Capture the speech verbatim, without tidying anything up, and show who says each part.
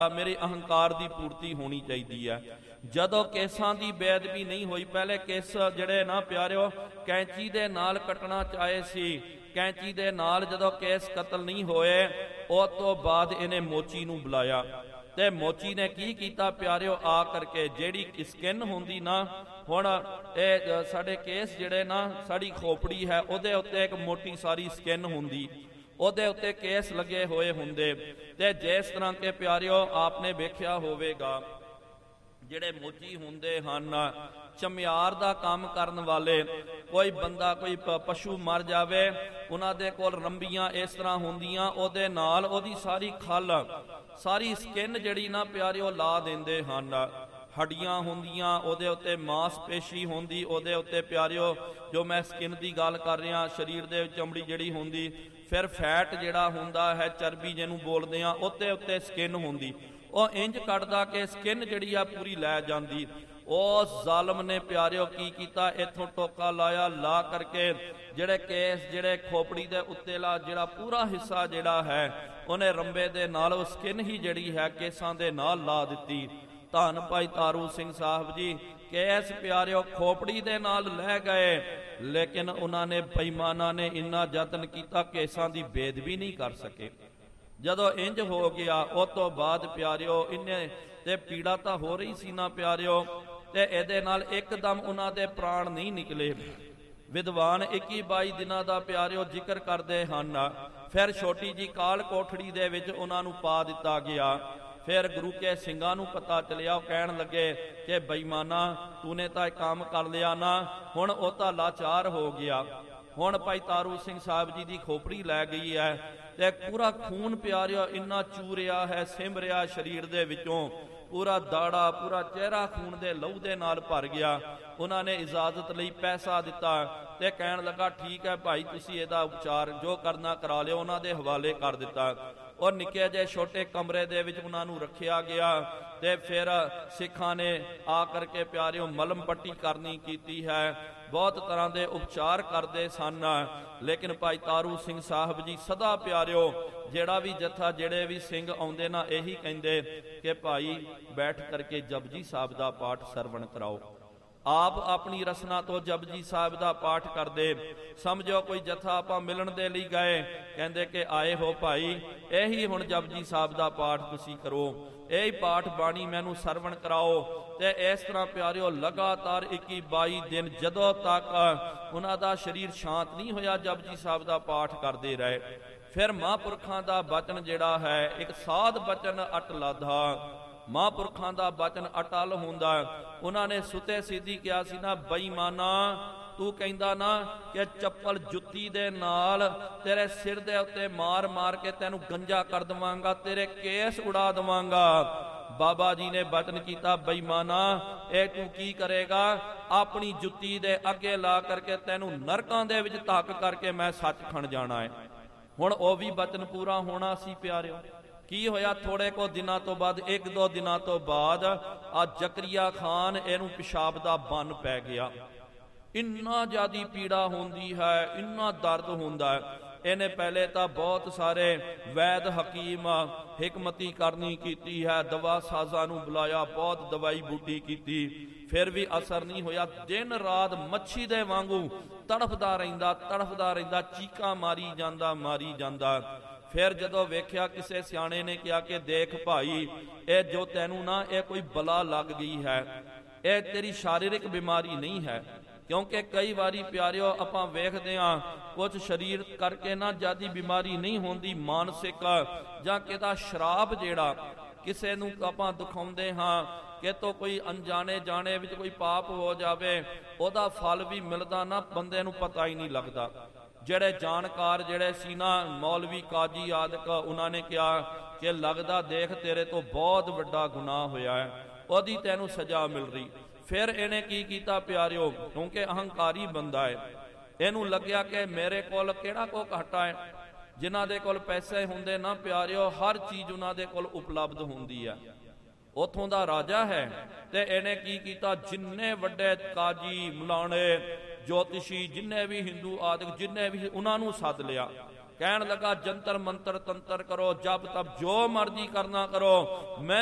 Speaker 1: मेरे अहंकार की पूर्ति होनी चाहिए है। जदों केसां की बेअदबी नहीं हुई, पहले केस जिहड़े ना प्यारिओ कैंची दे नाल कटना चाहे सी, कैंची दे नाल जदों केस कतल नहीं होए, उस तो बाद इन्हें मोची नूं बुलाया ते मोची ने की कीता प्यारिओ, आ करके जिहड़ी स्किन हुंदी ना, हुण ये साडे केस जिहड़े ना साडी खोपड़ी है उहदे उत्ते एक मोटी सारी स्किन हुंदी, ਉਹਦੇ ਉੱਤੇ ਕੇਸ ਲੱਗੇ ਹੋਏ ਹੁੰਦੇ। ਤੇ ਜਿਸ ਤਰ੍ਹਾਂ ਕਿ ਪਿਆਰਿਓ ਆਪਨੇ ਵੇਖਿਆ ਹੋਵੇਗਾ ਜਿਹੜੇ ਮੋਚੀ ਹੁੰਦੇ ਹਨ, ਚਮਿਆਰ ਦਾ ਕੰਮ ਕਰਨ ਵਾਲੇ, ਕੋਈ ਬੰਦਾ ਕੋਈ ਪਸ਼ੂ ਮਰ ਜਾਵੇ, ਉਹਨਾਂ ਦੇ ਕੋਲ ਰੰਬੀਆਂ ਇਸ ਤਰ੍ਹਾਂ ਹੁੰਦੀਆਂ, ਉਹਦੇ ਨਾਲ ਉਹਦੀ ਸਾਰੀ ਖੱਲ ਸਾਰੀ ਸਕਿਨ ਜਿਹੜੀ ਨਾ ਪਿਆਰਿਓ ਲਾ ਦਿੰਦੇ ਹਨ। ਹੱਡੀਆਂ ਹੁੰਦੀਆਂ ਉਹਦੇ ਉੱਤੇ, ਮਾਸਪੇਸ਼ੀ ਹੁੰਦੀ ਉਹਦੇ ਉੱਤੇ ਪਿਆਰਿਓ, ਜੋ ਮੈਂ ਸਕਿਨ ਦੀ ਗੱਲ ਕਰ ਰਿਹਾ, ਸਰੀਰ ਦੇ ਚਮੜੀ ਜਿਹੜੀ ਹੁੰਦੀ, ਫਿਰ ਫੈਟ ਜਿਹੜਾ ਹੁੰਦਾ ਹੈ, ਚਰਬੀ ਜਿਹਨੂੰ ਬੋਲਦੇ ਆ, ਉੱਤੇ ਉੱਤੇ ਸਕਿਨ ਹੁੰਦੀ, ਉਹ ਇੰਜ ਕੱਢਦਾ ਕਿ ਸਕਿਨ ਜਿਹੜੀ ਆ ਪੂਰੀ ਲੈ ਜਾਂਦੀ। ਉਸ ਜ਼ਾਲਮ ਨੇ ਪਿਆਰਿਓ ਕੀ ਕੀਤਾ, ਇੱਥੋਂ ਟੋਕਾ ਲਾਇਆ, ਲਾ ਕਰਕੇ ਜਿਹੜੇ ਕੇਸ ਜਿਹੜੇ ਖੋਪੜੀ ਦੇ ਉੱਤੇ ਲਾ ਜਿਹੜਾ ਪੂਰਾ ਹਿੱਸਾ ਜਿਹੜਾ ਹੈ ਉਹਨੇ ਰੰਬੇ ਦੇ ਨਾਲ ਉਹ ਸਕਿਨ ਹੀ ਜਿਹੜੀ ਹੈ ਕੇਸਾਂ ਦੇ ਨਾਲ ਲਾ ਦਿੱਤੀ। ਧੰਨ ਭਾਈ ਤਾਰੂ ਸਿੰਘ ਸਾਹਿਬ ਜੀ ਕੇਸ ਪਿਆਰਿਓ ਖੋਪੜੀ ਦੇ ਨਾਲ ਲੈ ਗਏ, ਲੇਕਿਨ ਉਹਨਾਂ ਨੇ ਬੇਈਮਾਨਾਂ ਨੇ ਇੰਨਾ ਯਤਨ ਕੀਤਾ, ਕੇਸਾਂ ਦੀ ਬੇਅਦਬੀ ਨਹੀਂ ਕਰ ਸਕੇ। ਜਦੋਂ ਇੰਜ ਹੋ ਗਿਆ ਉਸ ਤੋਂ ਬਾਅਦ ਪਿਆਰਿਓ ਇੰਨੇ ਤੇ ਪੀੜਾ ਤਾਂ ਹੋ ਰਹੀ ਸੀ ਨਾ ਪਿਆਰਿਓ, ਤੇ ਇਹਦੇ ਨਾਲ ਇੱਕਦਮ ਉਹਨਾਂ ਦੇ ਪ੍ਰਾਣ ਨਹੀਂ ਨਿਕਲੇ। ਵਿਦਵਾਨ ਇੱਕੀ ਬਾਈ ਦਿਨਾਂ ਦਾ ਪਿਆਰਿਓ ਜ਼ਿਕਰ ਕਰਦੇ ਹਨ। ਫਿਰ ਛੋਟੀ ਜੀ ਕਾਲ ਕੋਠੜੀ ਦੇ ਵਿੱਚ ਉਹਨਾਂ ਨੂੰ ਪਾ ਦਿੱਤਾ ਗਿਆ। फिर गुरु के सिंघां नूं पता चलिया, कहण लगे कि बेईमाना तूने तो एक काम कर लिया ना, हुण ओह तां लाचार हो गया। हुण भाई तारू सिंह साहब जी की खोपड़ी लै गई है ते पूरा खून प्यारिया इन्ना चूरिया है, सिम रहा शरीर दे विचों, पूरा दाड़ा पूरा चेहरा खून दे लहू दे नाल भर गया। उन्होंने इजाजत लई पैसा दिता ते कहण लगा ठीक है भाई तुसीं इहदा उपचार जो करना करा लिओ, उन्हां दे हवाले कर दिता। और निक्के जे छोटे कमरे दे विच उन्हां नूं रखिया गया ते फिर सिखां ने आ करके प्यारिओ मलम पट्टी करनी कीती है, बहुत तरह के उपचार करते सन। लेकिन भाई तारू सिंह साहब जी सदा प्यारिओ जेड़ा भी जत्था जेड़े भी सिंह आउंदे ना यही कहिंदे कि भाई बैठ करके जपजी साहब का पाठ सरवण कराओ। आप अपनी रसना तो जपजी साहब का पाठ करते, समझो कोई जत्था आपां मिलन दे लई गए, कहंदे कि आए हो भाई यही हुण जपजी साहब का पाठ तुसीं करो, यही पाठ बाणी मैनू सरवण कराओ। ते इस तरह प्यारिओ लगातार इक्की बाई दिन जदों तक उन्हां दा शरीर शांत नहीं होया जपजी साहब का पाठ करते रहे। फिर महापुरखां दा बचन जिहड़ा है एक साध बचन अट लाधा, महापुरखां दा बचन अटल हुंदा। उन्होंने सुते सीधी कहा सी ना, बेईमाना तू कहंदा ना कि चप्पल जुत्ती दे नाल तेरे सिर दे उत्ते मार मार के तैनू गंजा कर दवांगा, तेरे केस उड़ा दवांगा। बाबा जी ने बचन किया, बेईमाना ए तू की करेगा, अपनी जुत्ती दे अगे ला करके तैनू नरकां दे विच धक करके मैं सचखंड जाना है। हुण ओह भी बचन पूरा होना सी प्यारिओ। की होया थोड़े को दिनों तो बाद, एक दो दिनों तो बाद आ जकरिया खान इहनूं पेशाब दा बन पै गया। इन्ना ज़्यादा पीड़ा होंदी है, इन्ना दर्द होंदा है। इन्हें पहले तो बहुत सारे वैद हकीम हिकमती करनी कीती है, दवा साजा नूं बुलाया, बहुत दवाई बूटी कीती, फिर भी असर नहीं होया। दिन रात मच्छी दे वांगू तड़फदा रहिंदा तड़फदा रहिंदा, चीकां मारी जांदा मारी जांदा। फिर जदों वेख्या किसी सियाणे ने कहा कि देख भाई ये जो तैनू ना ये कोई बला लग गई है, ये तेरी शारीरिक बीमारी नहीं है। क्योंकि कई बारी प्यारिओ आपां वेखदे हां कुछ शरीर करके ना ज़्यादा बीमारी नहीं होंदी, मानसिक जां किदा शराब जिहड़ा किसी नूं आपां दिखाउंदे हां कि तो कोई अनजाने जाने विच कोई पाप हो जावे, उहदा फल भी मिलदा ना बंदे नूं पता ही नहीं लगदा। ਜਿਹੜੇ ਜਾਣਕਾਰ ਜਿਹੜੇ ਸੀ ਨਾ ਮੌਲਵੀ ਕਾਜੀ ਆਦਿਕ, ਉਹਨਾਂ ਨੇ ਕਿਹਾ ਕਿ ਲੱਗਦਾ ਦੇਖ ਤੇਰੇ ਤੋਂ ਬਹੁਤ ਵੱਡਾ ਗੁਨਾਹ ਹੋਇਆ ਹੈ, ਉਹਦੀ ਤੈਨੂੰ ਸਜ਼ਾ ਮਿਲ ਰਹੀ। ਫਿਰ ਇਹਨੇ ਕੀ ਕੀਤਾ ਪਿਆਰਿਓ, ਕਿਉਂਕਿ ਅਹੰਕਾਰੀ ਬੰਦਾ ਹੈ, ਇਹਨੂੰ ਲੱਗਿਆ ਕਿ ਮੇਰੇ ਕੋਲ ਕਿਹੜਾ ਕੋ ਘਾਟਾ ਹੈ। ਜਿਨ੍ਹਾਂ ਦੇ ਕੋਲ ਪੈਸੇ ਹੁੰਦੇ ਨਾ ਪਿਆਰਿਓ, ਹਰ ਚੀਜ਼ ਉਹਨਾਂ ਦੇ ਕੋਲ ਉਪਲਬਧ ਹੁੰਦੀ ਹੈ, ਉੱਥੋਂ ਦਾ ਰਾਜਾ ਹੈ। ਤੇ ਇਹਨੇ ਕੀ ਕੀਤਾ, ਜਿੰਨੇ ਵੱਡੇ ਕਾਜੀ ਮਲਾਣੇ ज्योतिषी जिन्ने भी हिंदू आदि जिन्ने भी उन्होंने सद लिया, ਕਹਿਣ ਲੱਗਾ ਜੰਤਰ ਮੰਤਰ ਤੰਤਰ ਕਰੋ, ਜਪ ਤਪ ਜੋ ਮਰਜ਼ੀ ਕਰਨਾ ਕਰੋ, ਮੈਂ